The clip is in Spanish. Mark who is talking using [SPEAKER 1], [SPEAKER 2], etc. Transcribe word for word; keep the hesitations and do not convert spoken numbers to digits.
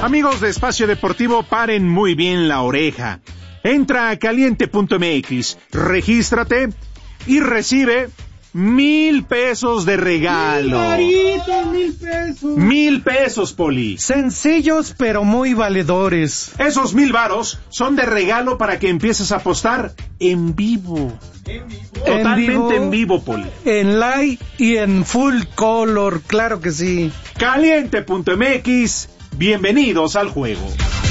[SPEAKER 1] Amigos de Espacio Deportivo, paren muy bien la oreja. Entra a caliente punto m x, regístrate y recibe mil pesos de regalo.
[SPEAKER 2] Mil maritos, mil pesos.
[SPEAKER 1] Mil pesos, Poli.
[SPEAKER 3] Sencillos pero muy valedores.
[SPEAKER 1] Esos mil varos son de regalo para que empieces a apostar en vivo.
[SPEAKER 2] En vivo.
[SPEAKER 1] Totalmente en vivo,
[SPEAKER 3] en
[SPEAKER 1] vivo, Poli.
[SPEAKER 3] En live y en full color, claro que sí.
[SPEAKER 1] caliente punto m x, bienvenidos al juego.